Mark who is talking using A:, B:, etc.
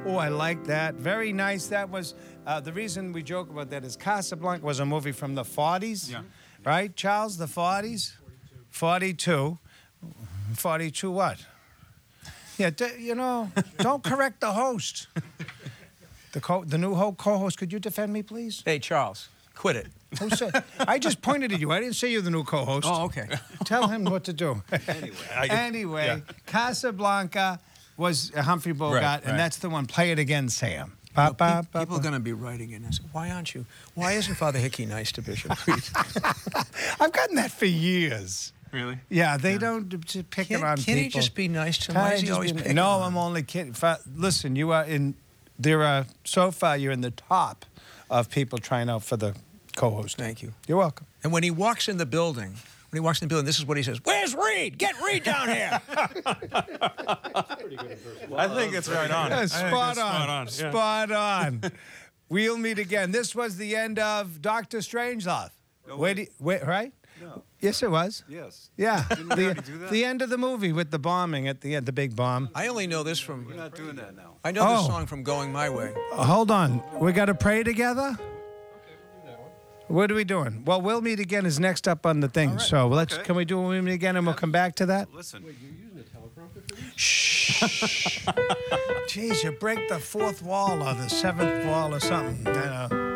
A: Oh, I like that. Very nice. That was the reason we joke about that is Casablanca was a movie from the 40s.
B: Yeah.
A: Right, Charles? The 40s? 42. 42 what? Yeah, don't correct the host. The new co-host, could you defend me, please?
C: Hey, Charles, quit it.
A: Who said? I just pointed at you. I didn't say you're the new co-host.
C: Oh, okay.
A: Tell him what to do. Anyway, Casablanca was Humphrey Bogart,
B: Right.
A: and that's the one. Play it again, Sam.
C: People are going to be writing in and say, why aren't you? Why isn't Father Hickey nice to Bishop Reed?
A: I've gotten that for years.
B: Really?
A: Yeah, they don't pick it on people.
C: Can't he just be nice to him? Why is he always picking
A: No,
C: on
A: I'm
C: him?
A: only kidding. Listen, you are in. So far, you're in the top of people trying out for the co-host.
C: Thank you.
A: You're welcome.
C: And when he walks in the building, this is what he says. Where's Reed? Get Reed down here.
B: I think it's right on.
A: Yeah,
B: I think
A: spot
B: it's
A: on.
B: Yeah.
A: Spot on. We'll meet again. This was the end of Dr. Strangelove.
D: No,
A: Wait, right?
D: No.
A: Yes, it was.
D: Yes.
A: Yeah.
D: Didn't we already do that?
A: The end of the movie with the bombing at the end, the big bomb.
C: I only know this from...
D: We're not doing that now.
C: I know this
A: Oh.
C: song from Going My Way.
A: Hold on. We got to pray together? What are we doing? Well, We'll Meet Again is next up on the thing.
D: right.
A: So let's.
D: Okay.
A: Can we do We'll Meet Again and we'll come back to that?
D: Listen.
A: Shh. Jeez, you break the fourth wall or the seventh wall or something.